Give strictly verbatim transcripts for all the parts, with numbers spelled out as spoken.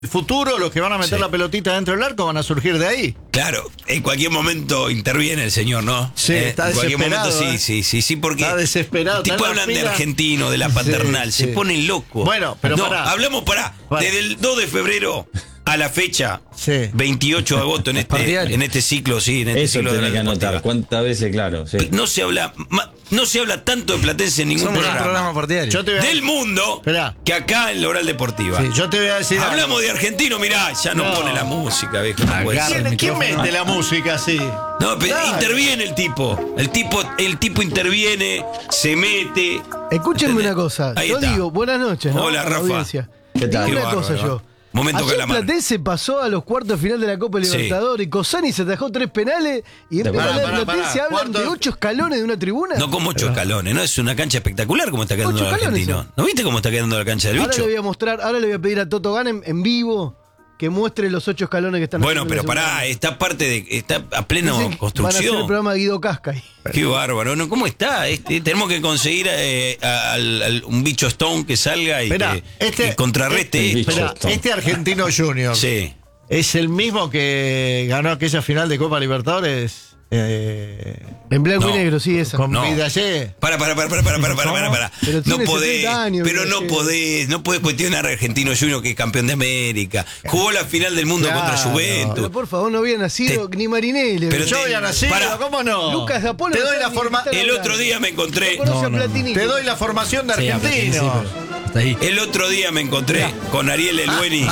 futuro, los que van a meter Sí. la pelotita dentro del arco van a surgir de ahí. Claro, en cualquier momento interviene el señor, ¿no? Sí, Eh, está en cualquier desesperado, momento ¿eh? sí, sí, sí, sí, porque Está desesperado, tipo está en la hablan de fila. argentino, de la paternal, Sí, se sí. ponen locos. Bueno, pero no, pará. hablamos para Pará. desde el dos de febrero a la fecha, Sí. veintiocho de agosto en este, Partidario. en este ciclo, sí, en este Eso ciclo de tiene la que anotar. deportiva. ¿Cuántas veces? Claro, sí. No se habla, ma- no se habla tanto de Platense en ningún Somos un programa, programa partidario. Yo te voy a, del mundo Esperá. que acá en la Oral Deportiva. sí, yo te voy a decir. algo. Hablamos de argentino, mirá, ya no, No. pone la música, viejo. no puede Agarra ser. el ¿Quién, quién micrófono. mete la música así? No, pero Dale. interviene el tipo. El tipo, el tipo interviene, se mete. Escúchenme ¿Entendés? una cosa. Ahí yo está. digo, buenas noches, ¿no? Hola, A la Rafa. audiencia. ¿Qué tal? Digo Qué una cosa bárbaro, yo. ¿eh? Momento Ayer Calamar. Platense pasó a los cuartos de final de la Copa Sí. Libertadores y Cosani se atajó tres penales y en vez de Pará, hablar de pará, Platense pará. hablan de ¿Cuántos? ocho escalones de una tribuna. No como ocho escalones, ¿no? Es una cancha espectacular como está quedando Ocho el escalones, argentino. sí. ¿No viste cómo está quedando la cancha del Ahora bicho? le voy a mostrar, ahora le voy a pedir a Toto Ganem en vivo que muestre los ocho escalones que están Bueno, haciendo pero en la pará, segunda. está parte de. Está a pleno Dicen que Van a hacer el construcción. programa de Guido Cascay. Qué bárbaro, ¿no? ¿Cómo está? Este, tenemos que conseguir eh, al- al- un bicho Stone que salga y Esperá, que este- que contrarreste este- esto. Espera, Bicho, este argentino junior Sí. es el mismo que ganó aquella final de Copa Libertadores. Eh, En blanco No. y negro, sí, esa. con No. Vidallé. Para, para, para, para, para, para, para, para, para. Pero No tiene podés, setenta años, pero no Vidal. podés, no podés cuestionar a Argentino Junior que es campeón de América. Jugó la final del mundo Claro. contra Juventus. Pero por favor, no había nacido ni Marinelli. Pero Yo te- había nacido, Pará. ¿cómo no? Lucas de Apolo Te no doy sabe la ni forma- qué están El hablando. otro día me encontré, Conoce No, a no, no. Platini. Te doy la formación de Sí, a Platini, sí, argentino. pero hasta ahí. el otro día me encontré con Ariel Elueni.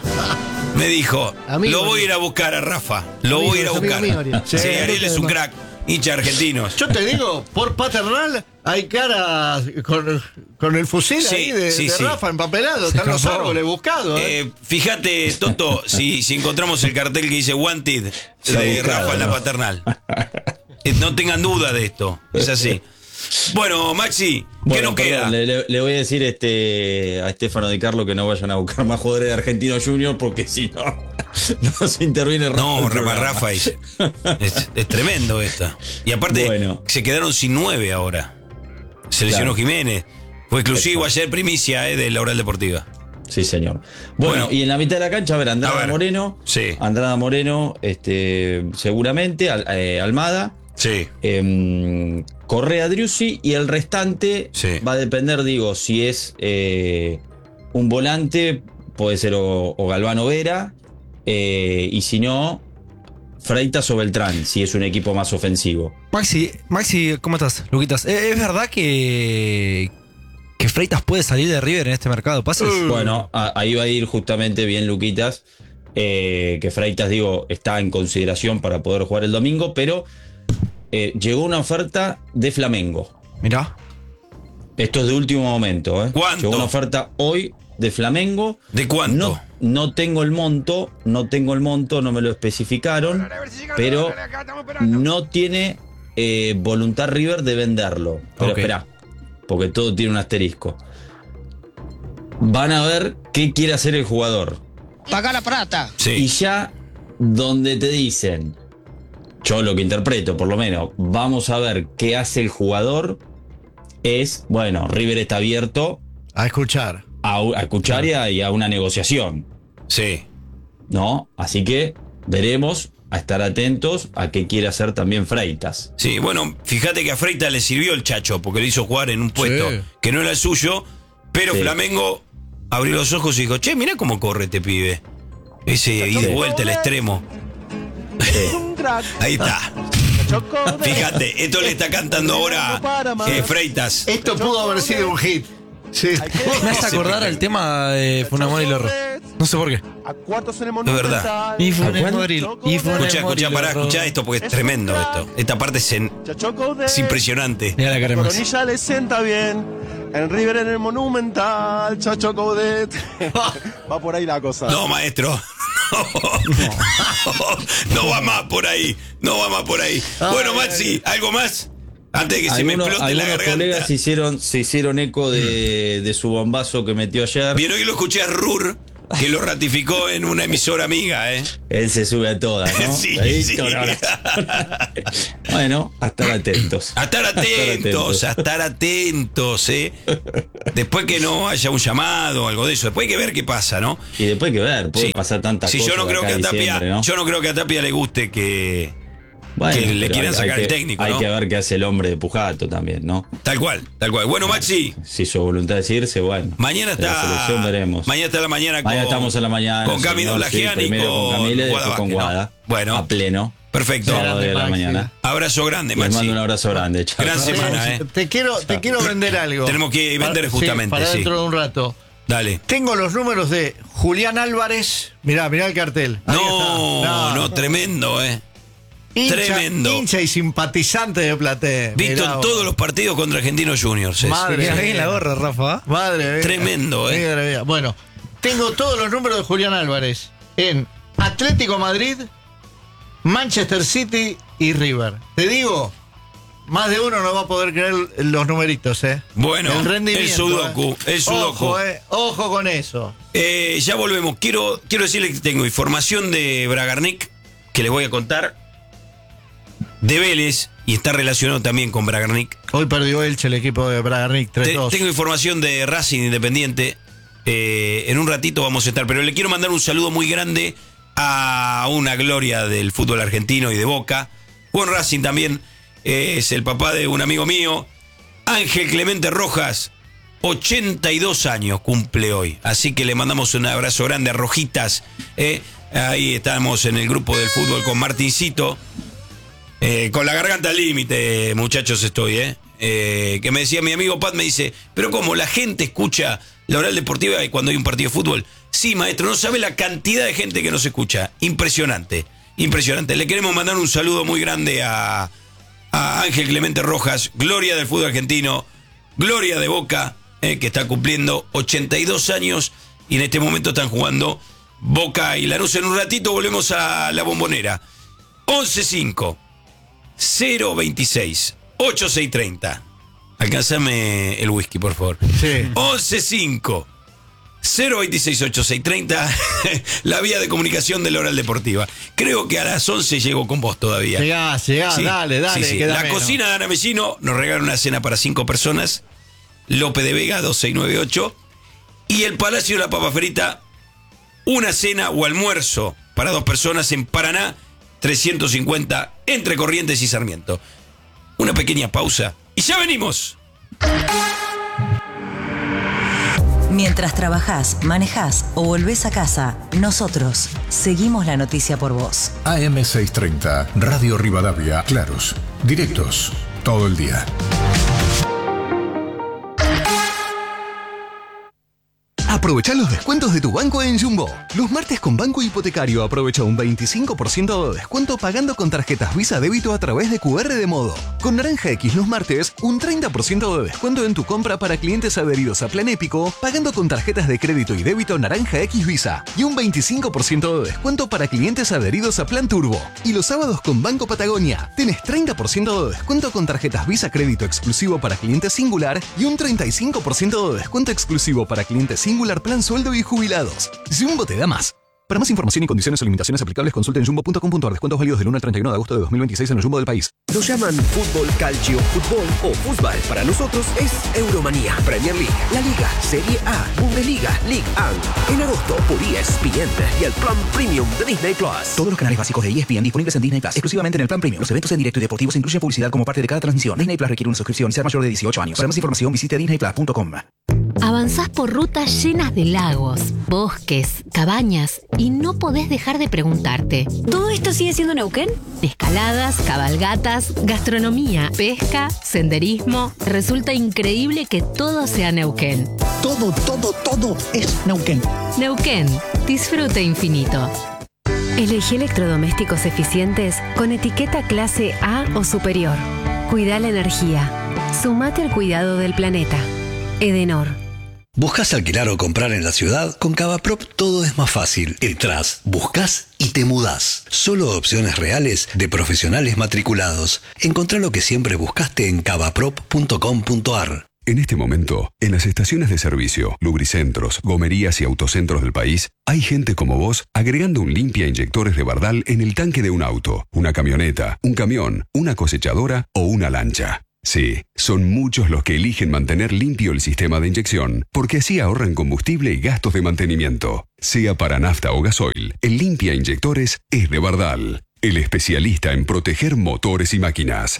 Me dijo, Amigo, lo voy a Ariel. ir a buscar a Rafa. Lo Amigo, voy a ir a es amigo buscar. mío, Ariel. Sí, Sí, Ariel es un crack, hincha argentino. Yo te digo, por paternal hay caras con, con el fusil Sí, ahí de, sí, de sí. Rafa empapelado. Están los escapó. árboles buscados. ¿eh? Eh, fíjate, Toto, si, si encontramos el cartel que dice Wanted Se ha de buscado, Rafa en la ¿no? paternal. Eh, No tengan duda de esto. Es así. Bueno, Maxi, ¿qué Bueno, nos perdón, queda? Le, le- le voy a decir este a Estefano Di Carlo que no vayan a buscar más jugadores de Argentino Junior porque si no, no se interviene Rafa No, en el Rafa, programa. Rafa, es, es- es tremendo esta. Y aparte, Bueno. se quedaron sin nueve ahora. Se lesionó Claro. Jiménez. Fue exclusivo Exacto. ayer, primicia eh, de la Oral Deportiva. Sí, señor. Bueno, Bueno. y en la mitad de la cancha, a ver, Andrada A ver. Moreno. Sí. Andrada Moreno, este, seguramente, Al- eh, Almada. Sí. em, Correa Driussi y el restante Sí. va a depender, digo, si es eh, un volante, puede ser o, o Galvano Vera, eh, y si no, Freitas o Beltrán, si es un equipo más ofensivo. Maxi, Maxi, ¿cómo estás? Luquitas, ¿es es verdad que, que Freitas puede salir de River en este mercado de pases? Bueno, a- ahí va a ir justamente bien Luquitas, eh, que Freitas, digo, está en consideración para poder jugar el domingo, pero eh, llegó una oferta de Flamengo. Mirá. Esto es de último momento, ¿eh? ¿Cuánto? Llegó una oferta hoy de Flamengo. ¿De cuánto? No, no tengo el monto, no tengo el monto, no me lo especificaron, pero no tiene eh, voluntad River de venderlo. Pero Ok. espera, porque todo tiene un asterisco. Van a ver qué quiere hacer el jugador. Paga la plata. Y Sí. ya donde te dicen, yo lo que interpreto por lo menos, vamos a ver qué hace el jugador, es, bueno, River está abierto A escuchar. a, a escuchar y a, y a una negociación, Sí. ¿no? Así que veremos, a estar atentos a qué quiere hacer también Freitas. Sí, bueno, fíjate que a Freitas le sirvió el Chacho porque le hizo jugar en un puesto Sí. que no era el suyo, pero Sí. Flamengo abrió los ojos y dijo, che, mirá cómo corre este pibe. Ese ida y vuelta al extremo. Ahí está. Fíjate, esto le está cantando ahora eh, Freitas. Esto pudo haber sido un hit. Sí. Me hace acordar al tema de Funamori y Lorro. No sé por qué. A cuartos en el Es verdad. Y Funemori, y Escucha, escucha, pará, escucha esto porque es tremendo esto. Esta parte es, en- es impresionante. Mira la cara de Maxi. Coronilla le sienta bien. En River en el Monumental, Chacho Coudet. Va por ahí la cosa. No, maestro. No, no va más por ahí. No va más por ahí. Bueno, Maxi, ¿algo más? Antes de que se me Algunos, explote la algunos garganta. colegas hicieron, se hicieron eco de, de su bombazo que metió ayer. Vieron que lo escuché a Rur, que lo ratificó en una emisora amiga, ¿eh? Él se sube a todas, ¿no? Sí, Ahí, sí. no, no, no. Bueno, a estar atentos. A estar atentos, a estar atentos, ¿eh? Después que no haya un llamado o algo de eso, después hay que ver qué pasa, ¿no? Y después hay que ver, puede Sí. pasar tantas Sí, cosas. yo no creo de que acá a Tapia, diciembre, ¿no? yo no creo que a Tapia le guste que, Bueno, que le pero quieran hay- sacar hay el que- técnico, Hay ¿no? que ver qué hace el hombre de Pujato también, ¿no? Tal cual, tal cual. Bueno, Maxi, Si su voluntad es irse, bueno. mañana de la está. selección veremos. Mañana está la mañana con. Mañana estamos en la mañana. Con Cami señor, Doulagian sí, y primero con, con Camila y después Guada con Vázquez, ¿no? Guada. Bueno, A pleno. perfecto. Sábado de la Maxi. mañana. Abrazo grande, Les Maxi. mando un abrazo grande. Chao. Gran semana, ¿eh? Te quiero, te quiero vender algo. Tenemos que vender Para- justamente, sí, para sí. dentro de un rato. Dale. Tengo los números de Julián Álvarez. Mirá, mirá el cartel. Ahí No, está. no, tremendo, ¿eh? Hincha, tremendo. Hincha y simpatizante de Platense. Visto Mirá en vos. todos los partidos contra Argentinos Juniors. es. Madre Mira mía. bien la gorra, Rafa. Madre mía. Tremendo, ¿eh? Madre mía. Bueno, tengo todos los números de Julián Álvarez en Atlético Madrid, Manchester City y River. Te digo, más de uno no va a poder creer los numeritos, ¿eh? Bueno, el rendimiento. el sudoku, ¿eh? el sudoku. Ojo, eh, ojo con eso. Eh, ya volvemos. Quiero, quiero decirles que tengo información de Bragarnik que les voy a contar. De Vélez, y está relacionado también con Bragarnik. Hoy perdió Elche, el equipo de Bragarnik, Te- tres dos. tengo información de Racing Independiente. Eh, en un ratito vamos a estar, pero le quiero mandar un saludo muy grande a una gloria del fútbol argentino y de Boca. Buen Racing también. Eh, es el papá de un amigo mío, Ángel Clemente Rojas. ochenta y dos años cumple hoy. Así que le mandamos un abrazo grande a Rojitas. eh. Ahí estamos en el grupo del fútbol con Martincito. Eh, con la garganta al límite, muchachos, estoy, ¿eh? Eh, que me decía mi amigo Pat, me dice, pero ¿cómo la gente escucha la oral deportiva cuando hay un partido de fútbol? Sí, maestro, no sabe la cantidad de gente que nos escucha. Impresionante, impresionante. Le queremos mandar un saludo muy grande a, a Ángel Clemente Rojas, gloria del fútbol argentino, gloria de Boca, eh, que está cumpliendo ochenta y dos años y en este momento están jugando Boca y Lanús. En un ratito volvemos a la Bombonera. once cinco cero veintiséis ochenta y seis treinta. Alcanzame el whisky, por favor. Sí. once cinco cero veintiséis ochenta y seis treinta. La vía de comunicación de la Oral Deportiva. Creo que a las once llego con vos todavía. Llegá, llegá, Sí, dale, dale. sí, sí. queda La menos. cocina de Ana Mesino nos regala una cena para cinco personas. Lope de Vega dos seis nueve ocho. Y el Palacio de la Papa Frita, una cena o almuerzo para dos personas en Paraná trescientos cincuenta entre Corrientes y Sarmiento. Una pequeña pausa y ya venimos. Mientras trabajás, manejás o volvés a casa, nosotros seguimos la noticia por vos. A M seiscientos treinta, Radio Rivadavia, claros, directos, todo el día. Aprovecha los descuentos de tu banco en Jumbo. Los martes con Banco Hipotecario aprovecha un veinticinco por ciento de descuento pagando con tarjetas Visa Débito a través de Q R de Modo. Con Naranja X los martes, un treinta por ciento de descuento en tu compra para clientes adheridos a Plan Épico pagando con tarjetas de crédito y débito Naranja X Visa. Y un veinticinco por ciento de descuento para clientes adheridos a Plan Turbo. Y los sábados con Banco Patagonia, tenés treinta por ciento de descuento con tarjetas Visa Crédito exclusivo para clientes Singular y un treinta y cinco por ciento de descuento exclusivo para clientes Singular Plan Sueldo y Jubilados. Jumbo te da más. Para más información y condiciones o limitaciones aplicables, consulta en jumbo punto com punto a r. Descuentos válidos del uno al treinta y uno de agosto de dos mil veintiséis en el Jumbo del país. Lo llaman fútbol, calcio, fútbol o fútbol. Para nosotros es Euromanía, Premier League, La Liga, Serie A, Bundesliga, League uno. En agosto por E S P N y el plan premium de Disney Plus. Todos los canales básicos de E S P N disponibles en Disney Plus, exclusivamente en el plan premium. Los eventos en directo y deportivos incluyen publicidad como parte de cada transmisión. Disney Plus requiere una suscripción y ser mayor de dieciocho años. Para más información visite disney plus punto com. Avanzás por rutas llenas de lagos, bosques, cabañas y no podés dejar de preguntarte. ¿Todo esto sigue siendo Neuquén? Escaladas, cabalgatas, gastronomía, pesca, senderismo. Resulta increíble que todo sea Neuquén. Todo, todo, todo es Neuquén. Neuquén, disfrute infinito. Elegí electrodomésticos eficientes con etiqueta clase A o superior. Cuida la energía. Sumate al cuidado del planeta. Edenor. ¿Buscas alquilar o comprar en la ciudad? Con Cavaprop todo es más fácil. Entrás, buscas y te mudás. Solo opciones reales de profesionales matriculados. Encontrá lo que siempre buscaste en cavaprop punto com punto a r. En este momento, en las estaciones de servicio, lubricentros, gomerías y autocentros del país, hay gente como vos agregando un limpia inyectores de Bardal en el tanque de un auto, una camioneta, un camión, una cosechadora o una lancha. Sí, son muchos los que eligen mantener limpio el sistema de inyección, porque así ahorran combustible y gastos de mantenimiento. Sea para nafta o gasoil, el limpia inyectores es de Bardal, el especialista en proteger motores y máquinas.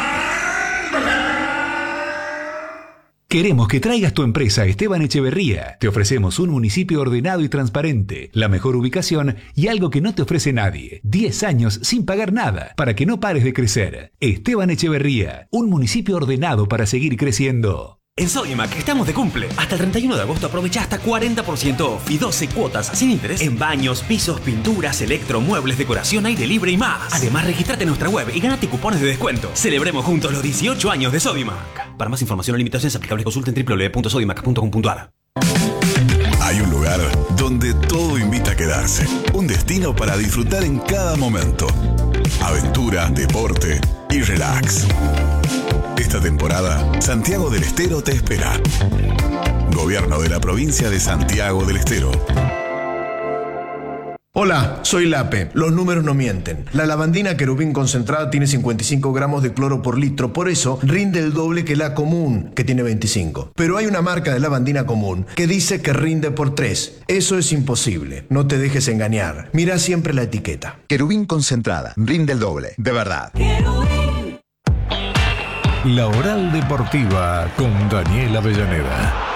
Queremos que traigas tu empresa a Esteban Echeverría. Te ofrecemos un municipio ordenado y transparente, la mejor ubicación y algo que no te ofrece nadie. diez años sin pagar nada, para que no pares de crecer. Esteban Echeverría, un municipio ordenado para seguir creciendo. En Sodimac estamos de cumple. Hasta el treinta y uno de agosto aprovecha hasta cuarenta por ciento off y doce cuotas sin interés en baños, pisos, pinturas, electro, muebles, decoración, aire libre y más. Además, registrate en nuestra web y gánate cupones de descuento. Celebremos juntos los dieciocho años de Sodimac. Para más información o limitaciones aplicables, consulta en doble u doble u doble u punto sodimac punto com punto a r. Hay un lugar donde todo invita a quedarse. Un destino para disfrutar en cada momento. Aventura, deporte y relax. Esta temporada, Santiago del Estero te espera. Gobierno de la provincia de Santiago del Estero. Hola, soy Lape. Los números no mienten. La lavandina querubín concentrada tiene cincuenta y cinco gramos de cloro por litro, por eso rinde el doble que la común, que tiene veinticinco. Pero hay una marca de lavandina común que dice que rinde por tres. Eso es imposible. No te dejes engañar. Mira siempre la etiqueta. Querubín concentrada, rinde el doble, de verdad. La Oral Deportiva con Daniel Avellaneda.